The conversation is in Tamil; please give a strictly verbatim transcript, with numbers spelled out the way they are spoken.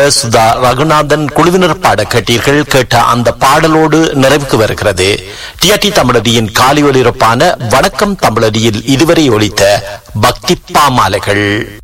சுதா ரகுநாதன் குழுவினர் பாட கேட்டீர்கள். கேட்ட அந்த பாடலோடு நிறைவுக்கு வருகிறது டிஆர்டி தமிழடியின் காலை ஒலிபரப்பான வணக்கம் தமிழடியில் இதுவரை ஒலித்த பக்தி பாமாலைகள்.